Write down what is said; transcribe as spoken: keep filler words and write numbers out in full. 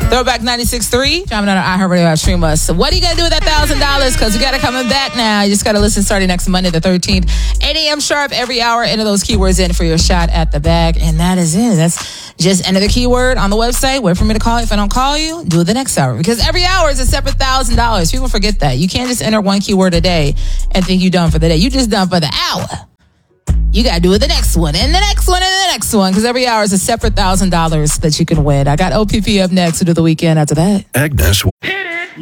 Throwback ninety-six point three, driving on our iHeartRadio app, stream us. So what are you going to do with that one thousand dollars? Because we got it coming back now. You just got to listen starting next Monday the thirteenth, eight a.m. sharp every hour. Enter those keywords in for your shot at the bag. And that is it. That's just enter the keyword on the website. Wait for me to call you. If I don't call you, do it the next hour. Because every hour is a separate one thousand dollars. People forget that. You can't just enter one keyword a day and think you're done for the day. You just done for the hour. You got to do it the next one and the next one and the next one, because every hour is a separate one thousand dollars that you can win. I got O P P up next. We'll do the weekend after that. Agnes.